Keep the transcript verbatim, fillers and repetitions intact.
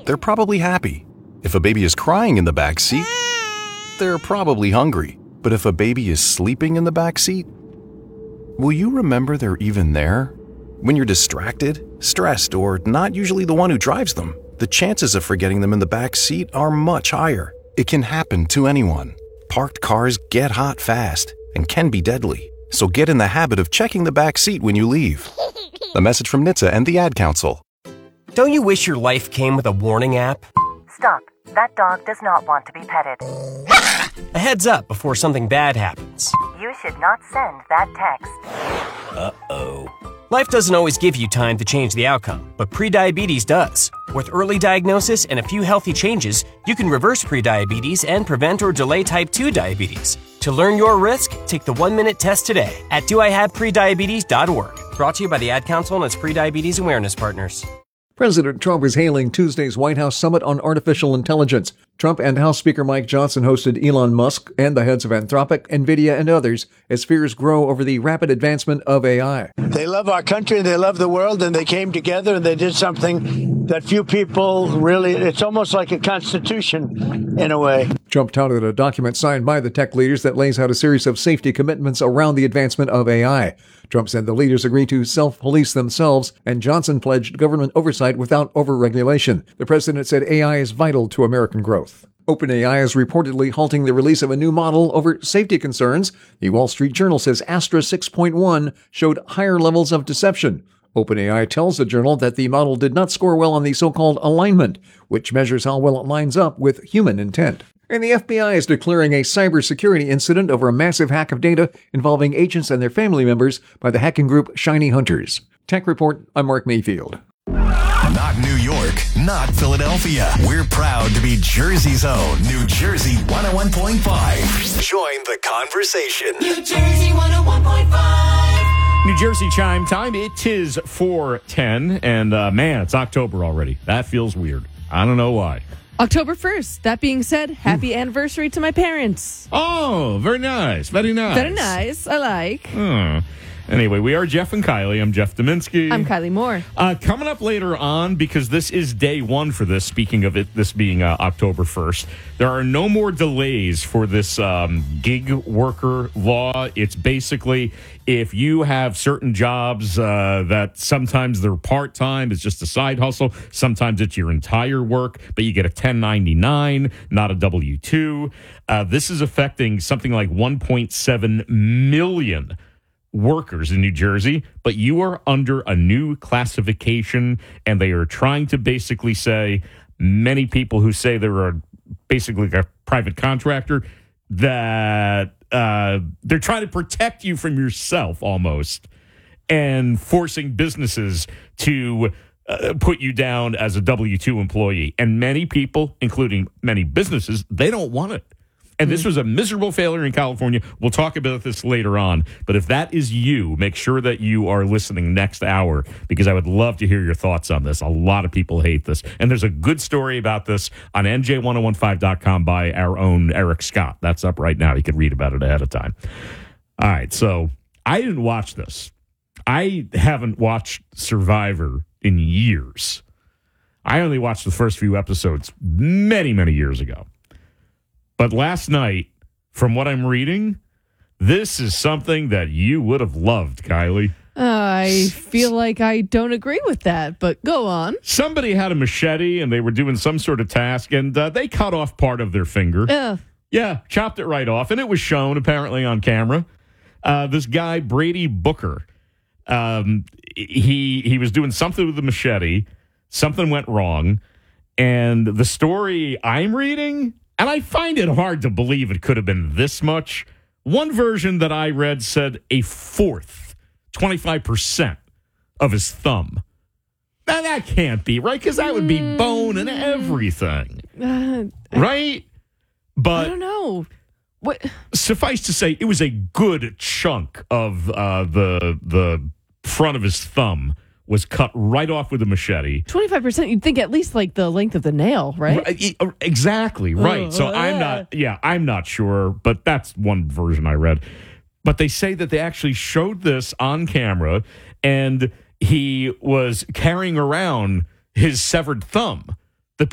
they're probably happy. If a baby is crying in the back seat, they're probably hungry. But if a baby is sleeping in the back seat, will you remember they're even there? When you're distracted, stressed, or not usually the one who drives them, the chances of forgetting them in the back seat are much higher. It can happen to anyone. Parked cars get hot fast and can be deadly. So get in the habit of checking the back seat when you leave. A message from N H T S A and the Ad Council. Don't you wish your life came with a warning app? Stop. That dog does not want to be petted. A heads up before something bad happens. You should not send that text. Uh-oh. Life doesn't always give you time to change the outcome, but prediabetes does. With early diagnosis and a few healthy changes, you can reverse prediabetes and prevent or delay type two diabetes. To learn your risk, take the one-minute test today at do I have prediabetes dot org. Brought to you by the Ad Council and its prediabetes awareness partners. President Trump is hailing Tuesday's White House Summit on Artificial Intelligence. Trump and House Speaker Mike Johnson hosted Elon Musk and the heads of Anthropic, NVIDIA, and others as fears grow over the rapid advancement of A I. They love our country, they love the world, and they came together and they did something that few people really, it's almost like a constitution in a way. Trump touted a document signed by the tech leaders that lays out a series of safety commitments around the advancement of A I. Trump said the leaders agreed to self-police themselves, and Johnson pledged government oversight without overregulation. The president said A I is vital to American growth. OpenAI is reportedly halting the release of a new model over safety concerns. The Wall Street Journal says Astra six point one showed higher levels of deception. OpenAI tells the journal that the model did not score well on the so-called alignment, which measures how well it lines up with human intent. And the F B I is declaring a cybersecurity incident over a massive hack of data involving agents and their family members by the hacking group Shiny Hunters. Tech Report, I'm Mark Mayfield. Not New York, not Philadelphia. We're proud to be Jersey's own New Jersey one oh one point five. Join the conversation. New Jersey one oh one point five. New Jersey chime time. It is four ten, and uh, man, it's October already. That feels weird. I don't know why. October first. That being said, happy Ooh. anniversary to my parents. Oh, very nice. Very nice. Very nice. I like. Hmm. Anyway, we are Jeff and Kylie. I'm Jeff Dominski. I'm Kylie Moore. Uh, coming up later on, because this is day one for this, speaking of it, this being uh, October first, there are no more delays for this um, gig worker law. It's basically if you have certain jobs uh, that sometimes they're part-time, it's just a side hustle. Sometimes it's your entire work, but you get a ten ninety-nine, not a W two. Uh, this is affecting something like one point seven million workers in New Jersey, but you are under a new classification, and they are trying to basically say many people who say they're a, basically a private contractor, that uh, they're trying to protect you from yourself almost, and forcing businesses to uh, put you down as a W two employee. And many people, including many businesses, they don't want it. And this was a miserable failure in California. We'll talk about this later on. But if that is you, make sure that you are listening next hour, because I would love to hear your thoughts on this. A lot of people hate this. And there's a good story about this on N J ten fifteen dot com by our own Eric Scott. That's up right now. You can read about it ahead of time. All right, so I didn't watch this. I haven't watched Survivor in years. I only watched the first few episodes many, many years ago. But last night, from what I'm reading, this is something that you would have loved, Kylie. Uh, I feel like I don't agree with that, but go on. Somebody had a machete, and they were doing some sort of task, and uh, they cut off part of their finger. Uh. Yeah, chopped it right off, and it was shown, apparently, on camera. Uh, this guy, Brady Booker, um, he he was doing something with the machete. Something went wrong, and the story I'm reading... And I find it hard to believe it could have been this much. One version that I read said a fourth, twenty-five percent of his thumb. Now, that can't be, right? Because that would be bone and everything. Uh, right? But I don't know. What? Suffice to say, it was a good chunk of uh, the the front of his thumb was cut right off with a machete. twenty-five percent, you'd think at least like the length of the nail, right? right exactly, right. So I'm not, yeah, I'm not sure, but that's one version I read. But they say that they actually showed this on camera, and he was carrying around his severed thumb.